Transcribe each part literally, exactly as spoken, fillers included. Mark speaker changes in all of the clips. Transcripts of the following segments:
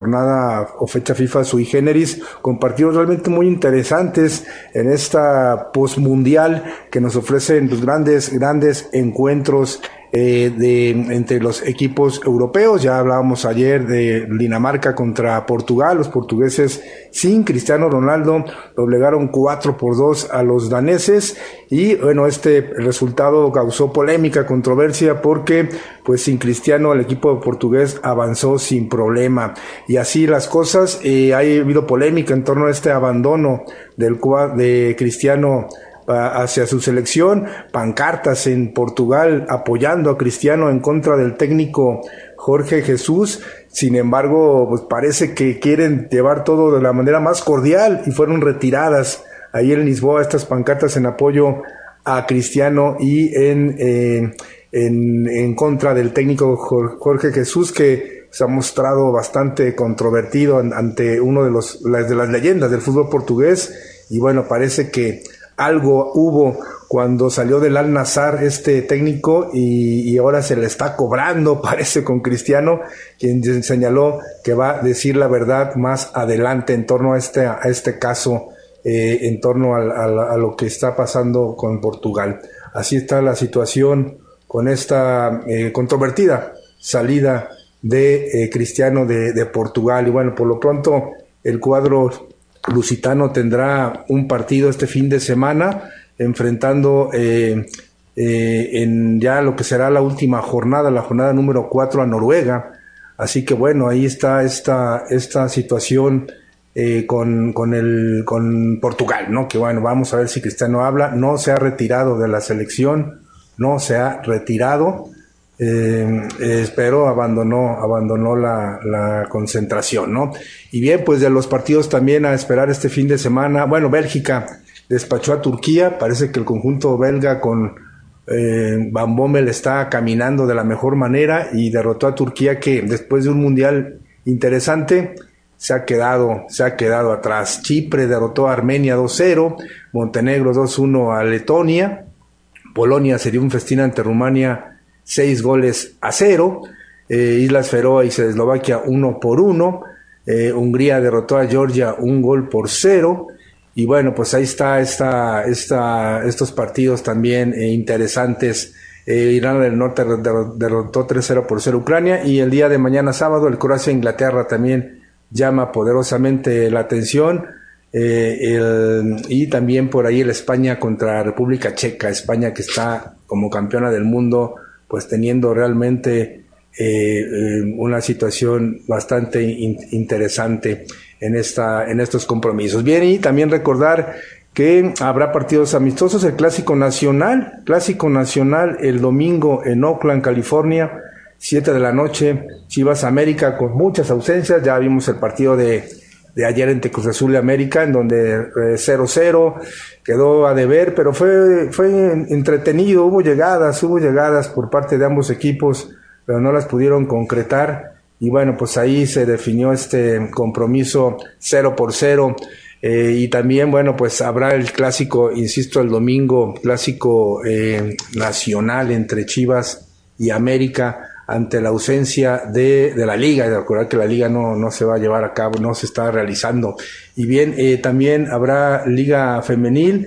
Speaker 1: jornada o fecha FIFA sui generis, con partidos realmente muy interesantes en esta postmundial que nos ofrecen los grandes, grandes encuentros eh, de, entre los equipos europeos. Ya hablábamos ayer de Dinamarca contra Portugal. Los portugueses sin Cristiano Ronaldo doblegaron cuatro por dos a los daneses, y bueno, este resultado causó polémica, controversia, porque pues sin Cristiano el equipo portugués avanzó sin problema, y así las cosas. Eh, ha habido polémica en torno a este abandono del de Cristiano hacia su selección, pancartas en Portugal apoyando a Cristiano en contra del técnico Jorge Jesús. Sin embargo, pues parece que quieren llevar todo de la manera más cordial, y fueron retiradas ahí en Lisboa estas pancartas en apoyo a Cristiano y en, eh, en, en contra del técnico Jorge Jesús, que se ha mostrado bastante controvertido ante uno de los de las leyendas del fútbol portugués. Y bueno, parece que algo hubo cuando salió del Al-Nassr este técnico, y, y ahora se le está cobrando, parece, con Cristiano, quien señaló que va a decir la verdad más adelante en torno a este, a este caso, eh, en torno a, a, a lo que está pasando con Portugal. Así está la situación con esta eh, controvertida salida de eh, Cristiano de, de Portugal. Y bueno, por lo pronto el cuadro lusitano tendrá un partido este fin de semana, enfrentando eh, eh, en ya lo que será la última jornada, la jornada número cuatro, a Noruega. Así que bueno, ahí está esta, esta situación eh, con, con, el, con Portugal, ¿no? Que bueno, vamos a ver si Cristiano habla. No se ha retirado de la selección, no se ha retirado. Eh, eh, pero abandonó abandonó la, la concentración, ¿no? Y bien, pues de los partidos también a esperar este fin de semana. Bueno, Bélgica despachó a Turquía. Parece que el conjunto belga con eh, Van Bommel está caminando de la mejor manera, y derrotó a Turquía, que después de un mundial interesante se ha quedado se ha quedado atrás. Chipre derrotó a Armenia dos cero, Montenegro dos uno a Letonia, Polonia se dio un festín ante Rumania seis goles a cero, eh, Islas Feroe y Eslovaquia uno por uno, eh, Hungría derrotó a Georgia un gol por cero. Y bueno, pues ahí está esta, esta, estos partidos también eh, interesantes. eh, Irán del Norte derrotó tres cero por cero Ucrania, y el día de mañana sábado el Croacia-Inglaterra también llama poderosamente la atención. Eh, el, y también por ahí el España contra República Checa, España que está como campeona del mundo, pues teniendo realmente eh, una situación bastante in, interesante en esta en estos compromisos. Bien, y también recordar que habrá partidos amistosos. El Clásico Nacional, Clásico Nacional el domingo en Oakland, California, siete de la noche, Chivas América, con muchas ausencias. Ya vimos el partido de de ayer entre Cruz Azul y América, en donde eh, cero cero quedó a deber, pero fue fue entretenido. Hubo llegadas, hubo llegadas por parte de ambos equipos, pero no las pudieron concretar, y bueno, pues ahí se definió este compromiso cero por cero. Eh, y también, bueno, pues habrá el clásico, insisto, el domingo, clásico eh, nacional entre Chivas y América, ante la ausencia de, de la liga. De recordar que la liga no, no se va a llevar a cabo, no se está realizando. Y bien, eh, también habrá liga femenil,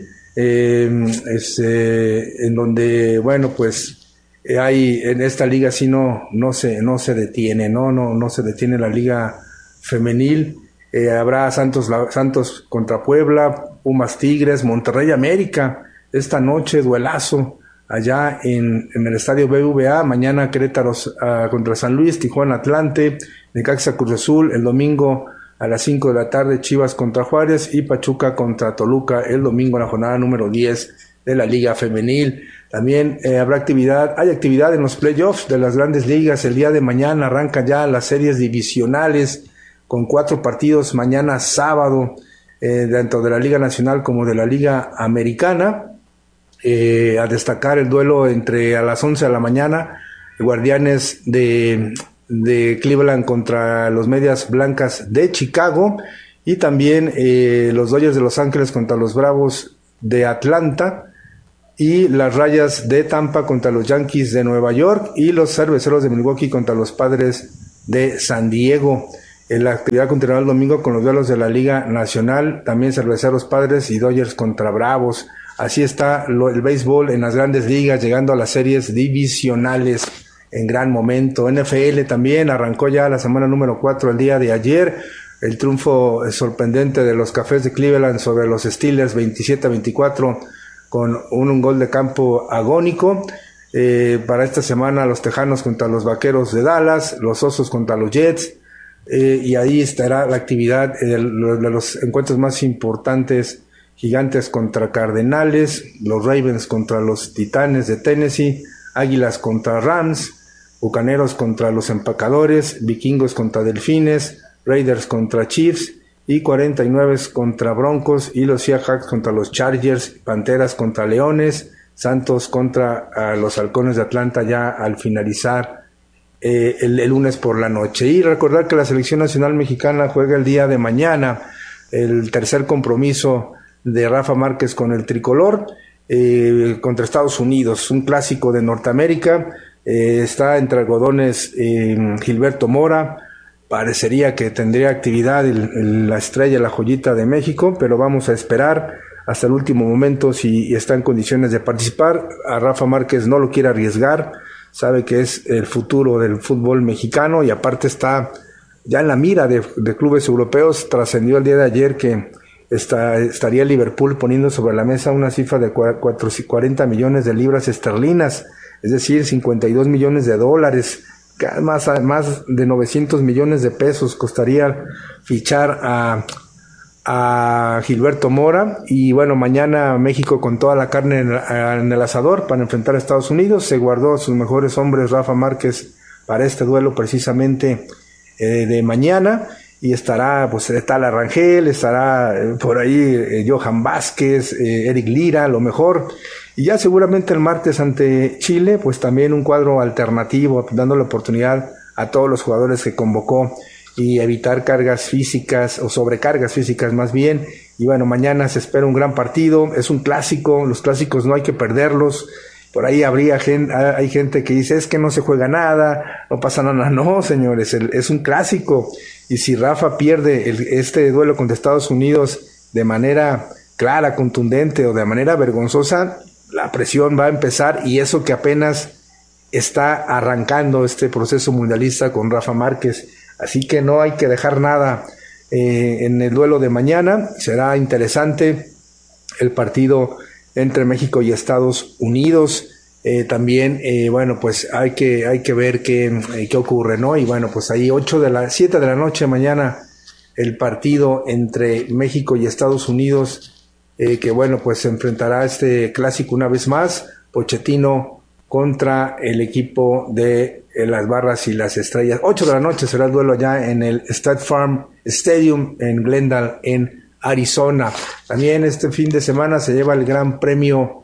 Speaker 1: eh, es, eh, en donde, bueno, pues eh, hay en esta liga sí no, no se, no se detiene, no, no, no se detiene la liga femenil. Eh, habrá Santos, Santos contra Puebla, Pumas Tigres, Monterrey América, esta noche duelazo allá en, en el estadio B B V A. Mañana Querétaro uh, contra San Luis, Tijuana Atlante, Necaxa Cruz Azul. El domingo a las cinco de la tarde Chivas contra Juárez, y Pachuca contra Toluca el domingo en la jornada número diez de la Liga Femenil. También eh, habrá actividad, hay actividad en los playoffs de las grandes ligas. El día de mañana arrancan ya las series divisionales con cuatro partidos mañana sábado, eh, tanto de la Liga Nacional como de la Liga Americana. Eh, a destacar el duelo entre a las once de la mañana, Guardianes de, de Cleveland contra los Medias Blancas de Chicago, y también eh, los Dodgers de Los Ángeles contra los Bravos de Atlanta, y las Rayas de Tampa contra los Yankees de Nueva York, y los Cerveceros de Milwaukee contra los Padres de San Diego. La actividad continuará el domingo con los duelos de la Liga Nacional, también Cerveceros Padres y Dodgers contra Bravos. Así está lo, el béisbol en las grandes ligas, llegando a las series divisionales en gran momento. N F L también arrancó ya la semana número cuatro el día de ayer. El triunfo sorprendente de los Cafés de Cleveland sobre los Steelers veintisiete a veinticuatro con un, un gol de campo agónico. Eh, para esta semana los Tejanos contra los Vaqueros de Dallas, los Osos contra los Jets. Eh, y ahí estará la actividad de los, de los encuentros más importantes: Gigantes contra Cardenales, los Ravens contra los Titanes de Tennessee, Águilas contra Rams, Bucaneros contra los Empacadores, Vikingos contra Delfines, Raiders contra Chiefs y cuarenta y nueve contra Broncos, y los Seahawks contra los Chargers, Panteras contra Leones, Santos contra uh, los Halcones de Atlanta ya al finalizar Eh, el, el lunes por la noche. Y recordar que la selección nacional mexicana juega el día de mañana el tercer compromiso de Rafa Márquez con el tricolor eh, contra Estados Unidos, un clásico de Norteamérica. Eh, está entre algodones eh, Gilberto Mora. Parecería que tendría actividad el, el, la estrella, la joyita de México, pero vamos a esperar hasta el último momento si está en condiciones de participar. A Rafa Márquez no lo quiere arriesgar, sabe que es el futuro del fútbol mexicano y aparte está ya en la mira de, de clubes europeos. Trascendió el día de ayer que está, estaría Liverpool poniendo sobre la mesa una cifra de cuarenta millones de libras esterlinas, es decir, cincuenta y dos millones de dólares, más, más de novecientos millones de pesos costaría fichar a a Gilberto Mora. Y bueno, mañana México con toda la carne en, en el asador para enfrentar a Estados Unidos. Se guardó a sus mejores hombres Rafa Márquez para este duelo precisamente eh, de mañana, y estará pues Tal Rangel, estará eh, por ahí eh, Johan Vázquez, eh, Eric Lira, lo mejor, y ya seguramente el martes ante Chile pues también un cuadro alternativo, dando la oportunidad a todos los jugadores que convocó y evitar cargas físicas o sobrecargas físicas más bien. Y bueno, mañana se espera un gran partido, es un clásico, los clásicos no hay que perderlos. Por ahí habría gente, hay gente que dice es que no se juega nada, no pasa nada. No, señores, el, es un clásico, y si Rafa pierde el, este duelo contra Estados Unidos de manera clara, contundente o de manera vergonzosa, la presión va a empezar, y eso que apenas está arrancando este proceso mundialista con Rafa Márquez. Así que no hay que dejar nada eh, en el duelo de mañana. Será interesante el partido entre México y Estados Unidos. Eh, también, eh, bueno, pues hay que hay que ver qué, eh, qué ocurre, ¿no? Y bueno, pues ahí ocho de la siete de la noche mañana el partido entre México y Estados Unidos, eh, que bueno, pues se enfrentará este clásico una vez más, Pochettino contra el equipo de eh, las Barras y las Estrellas. ocho de la noche será el duelo allá en el State Farm Stadium en Glendale, en Arizona. También este fin de semana se lleva el Gran Premio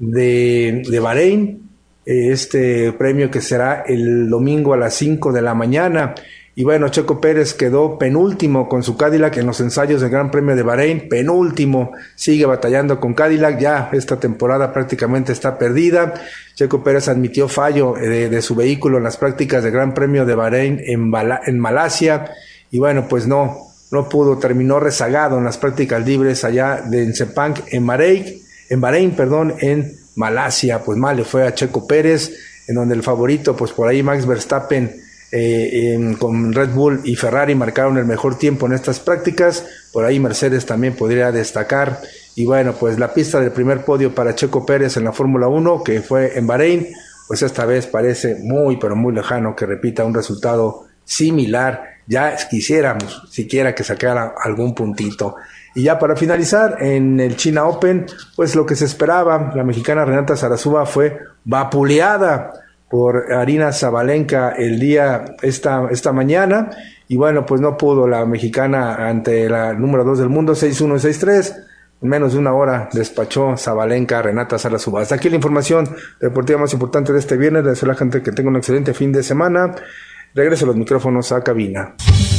Speaker 1: de, de Bahrein, eh, este premio que será el domingo a las cinco de la mañana. Y bueno, Checo Pérez quedó penúltimo con su Cadillac en los ensayos del Gran Premio de Bahrein, penúltimo, sigue batallando con Cadillac, ya esta temporada prácticamente está perdida. Checo Pérez admitió fallo de, de su vehículo en las prácticas del Gran Premio de Bahrein en, Bala, en Malasia, y bueno, pues no, no pudo, terminó rezagado en las prácticas libres allá de en Sepang, en Bahrein, en Bahrein, perdón, en Malasia. Pues mal le fue a Checo Pérez, en donde el favorito, pues por ahí Max Verstappen, Eh, eh, con Red Bull y Ferrari marcaron el mejor tiempo en estas prácticas. Por ahí Mercedes también podría destacar. Y bueno, pues la pista del primer podio para Checo Pérez en la Fórmula uno, que fue en Bahrein, pues esta vez parece muy pero muy lejano que repita un resultado similar. Ya quisiéramos siquiera que sacara algún puntito. Y ya para finalizar, en el China Open, pues lo que se esperaba, la mexicana Renata Zarazúa fue vapuleada por Aryna Sabalenka el día esta esta mañana, y bueno, pues no pudo la mexicana ante la número dos del mundo, seis uno y seis tres. En menos de una hora despachó Sabalenka a Renata Zarazúa. Hasta aquí la información deportiva más importante de este viernes. Les deseo a la gente que tenga un excelente fin de semana. Regreso los micrófonos a cabina.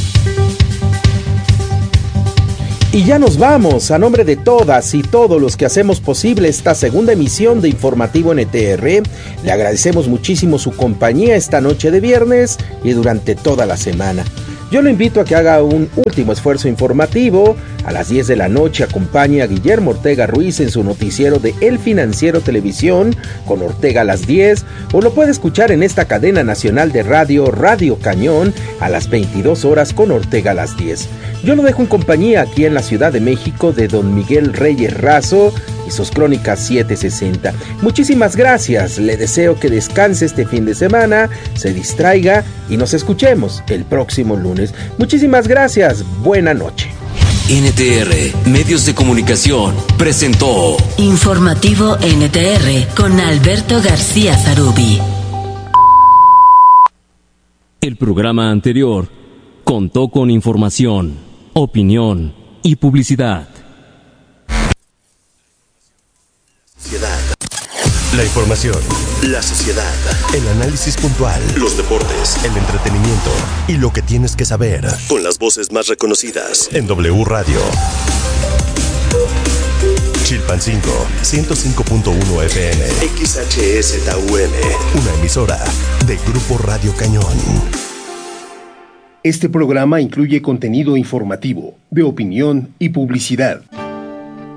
Speaker 2: Y ya nos vamos. A nombre de todas y todos los que hacemos posible esta segunda emisión de Informativo N T R, le agradecemos muchísimo su compañía esta noche de viernes y durante toda la semana. Yo lo invito a que haga un último esfuerzo informativo. A las diez de la noche acompañe a Guillermo Ortega Ruiz en su noticiero de El Financiero Televisión, con Ortega a las diez, o lo puede escuchar en esta cadena nacional de radio, Radio Cañón, a las veintidós horas con Ortega a las diez. Yo lo dejo en compañía aquí en la Ciudad de México de don Miguel Reyes Razo y sus crónicas setecientos sesenta. Muchísimas gracias, le deseo que descanse este fin de semana, se distraiga y nos escuchemos el próximo lunes. Muchísimas gracias, buena noche.
Speaker 3: N T R, Medios de Comunicación, presentó
Speaker 4: Informativo N T R con Alberto García Zarubi.
Speaker 3: El programa anterior contó con información, opinión y publicidad.
Speaker 5: La información, la sociedad, el análisis puntual, los deportes, el entretenimiento y lo que tienes que saber. Con las voces más reconocidas en W Radio. Chilpancingo, ciento cinco punto uno F M. X H S T U M. Una emisora de Grupo Radio Cañón.
Speaker 6: Este programa incluye contenido informativo, de opinión y publicidad.